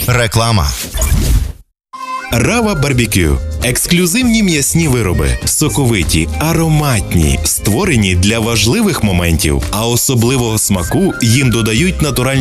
Реклама. Рава Барбекю – ексклюзивні м'ясні вироби, соковиті, ароматні, створені для важливих моментів, а особливого смаку їм додають натуральні